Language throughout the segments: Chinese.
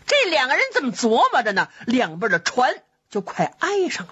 这两个人这么琢磨着呢，两边的船就快挨上了。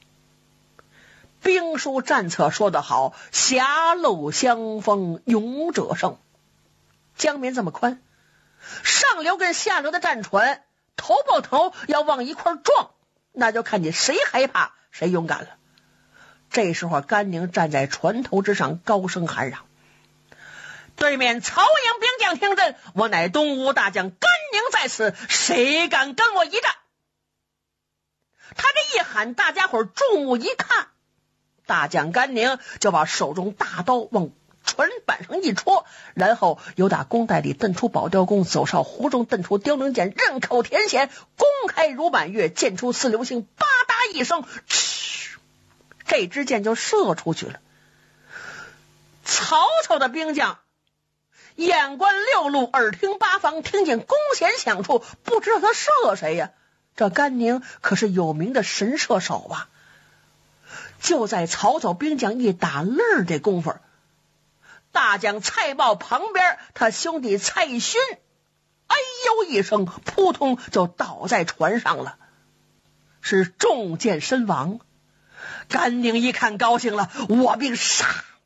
兵书战策说得好，狭路相逢勇者胜。江面这么宽，上流跟下流的战船头抱头要往一块撞，那就看见谁害怕谁勇敢了。这时候甘宁站在船头之上，高声喊嚷：对面曹营兵将听阵，我乃东吴大将甘宁在此，谁敢跟我一战？他这一喊，大家伙注目一看，大将甘宁就把手中大刀往船板上一戳，然后由打弓袋里蹬出宝雕弓，走上湖中蹬出雕翎剑，刃口填弦，弓开如满月，箭出似流星，吧嗒一声，这支箭就射出去了。曹操的兵将眼观六路，耳听八方，听见弓弦响处，不知道他射谁呀？这甘宁可是有名的神射手啊！就在曹操兵将一打愣这功夫，大将蔡瑁旁边他兄弟蔡勋哎呦一声，扑通就倒在船上了，是中箭身亡。甘宁一看高兴了，我兵杀！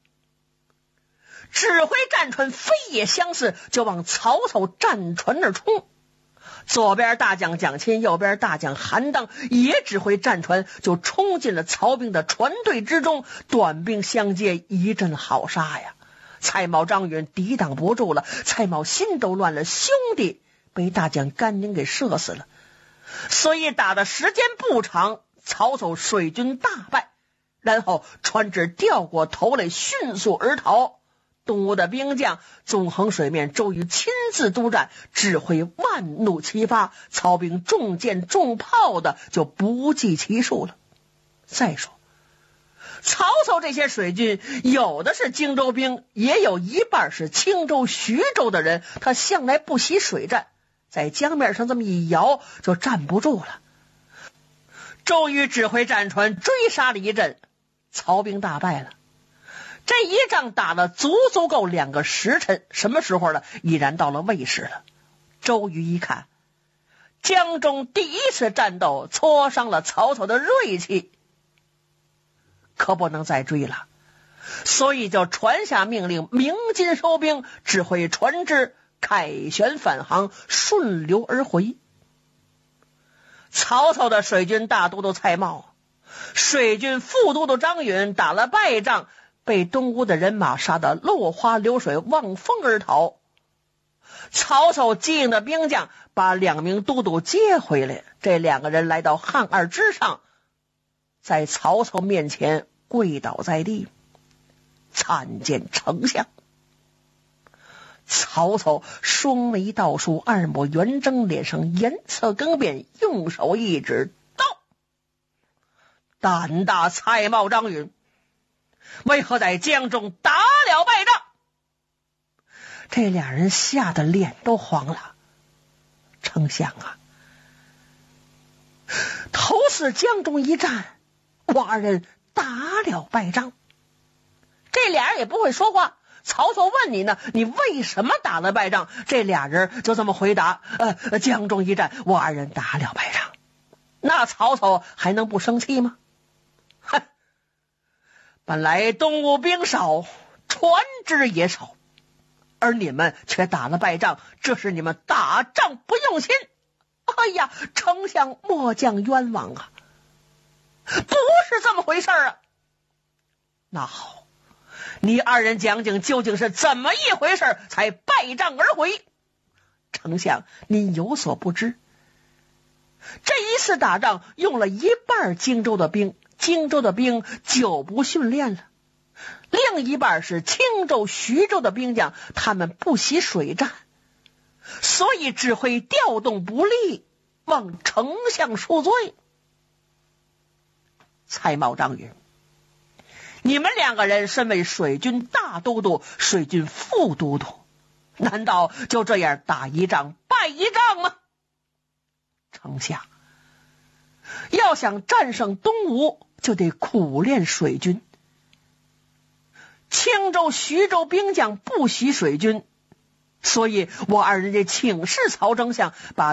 指挥战船飞也相似，就往曹操战船那儿冲。左边大将蒋钦，右边大将韩当也指挥战船，就冲进了曹兵的船队之中，短兵相接，一阵好杀呀！蔡瑁、张允抵挡不住了，蔡瑁心都乱了，兄弟被大将甘宁给射死了。所以打的时间不长，曹操水军大败，然后船只掉过头来，迅速而逃。东吴的兵将纵横水面，周瑜亲自督战，指挥万弩齐发，曹兵中箭中炮的就不计其数了。再说曹操这些水军，有的是荆州兵，也有一半是青州、徐州的人，他向来不习水战，在江面上这么一摇就站不住了。周瑜指挥战船追杀了一阵，曹兵大败了。这一仗打了足够2个时辰，什么时候了？已然到了未时了。周瑜一看，江中第一次战斗挫伤了曹操的锐气，可不能再追了，所以就传下命令，鸣金收兵，指挥船只凯旋返航，顺流而回。曹操的水军大都督蔡瑁，水军副都督张允打了败仗，被东吴的人马杀得落花流水，望风而逃。曹操机应的兵将把2名都督接回来，这2个人来到汉二之上，在曹操面前跪倒在地，参见丞相。曹操双眉倒竖，2目圆睁，脸上颜色更变，用手一指道：胆大蔡瑁、张允，为何在江中打了败仗？这俩人吓得脸都黄了。丞相啊，头次江中一战，我2人打了败仗。这俩人也不会说话，曹操问你呢，你为什么打了败仗？这俩人就这么回答：江中一战，我2人打了败仗。那曹操还能不生气吗？哼！本来东吴兵少，船只也少，而你们却打了败仗，这是你们打仗不用心。哎呀，丞相末将冤枉啊！不是这么回事啊！那好，你2人讲讲究竟是怎么一回事才败仗而回？丞相，您有所不知，这一次打仗用了一半荆州的兵，荆州的兵久不训练了，另一半是青州、徐州的兵将，他们不习水战，所以指挥调动不利，望丞相恕罪。蔡瑁、张允，你们2个人身为水军大都督、水军副都督，难道就这样打一仗败一仗吗？丞相，要想战胜东吴，就得苦练水军。青州、徐州兵将不习水军，所以我2人请示曹丞相，把